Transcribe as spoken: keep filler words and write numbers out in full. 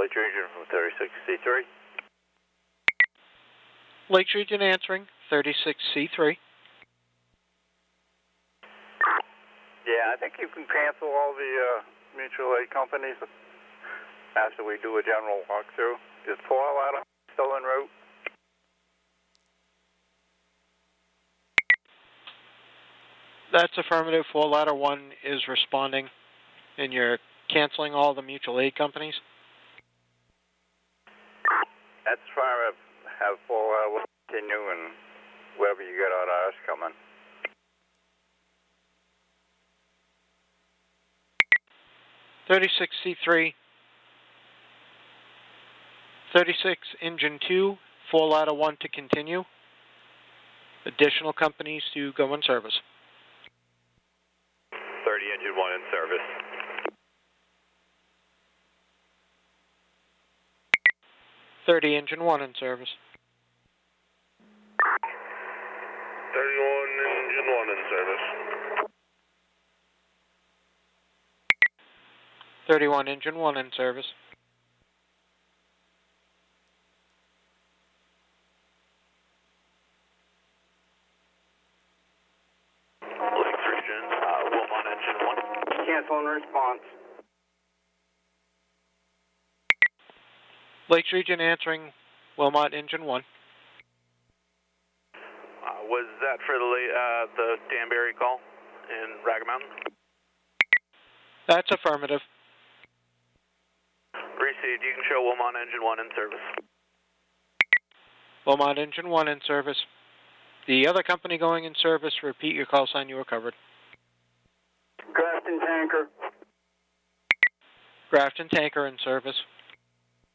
Lakes Region from thirty-six C three. Lakes Region answering, thirty-six C three. Yeah, I think you can cancel all the uh, mutual aid companies after we do a general walkthrough. Is Paul out still en route? That's affirmative. Four ladder one is responding, and you're canceling all the mutual aid companies? That's fine. Have four ladder one continue and wherever you get out ours coming. thirty-six C three. thirty-six engine two, four ladder one to continue. Additional companies to go in service. thirty engine one in service. thirty engine one in service. thirty-one engine one in service. thirty-one engine one in service. Lakes Region, uh, Wilmot engine one. Cancel and response. Lakes Region answering, Wilmot engine one. Uh, was that for the uh, the Danbury call in Ragged Mountain? That's affirmative. Received. You can show Wilmot engine one in service. Wilmot engine one in service. The other company going in service, repeat your call sign, you were covered. Grafton Tanker. Grafton Tanker in service.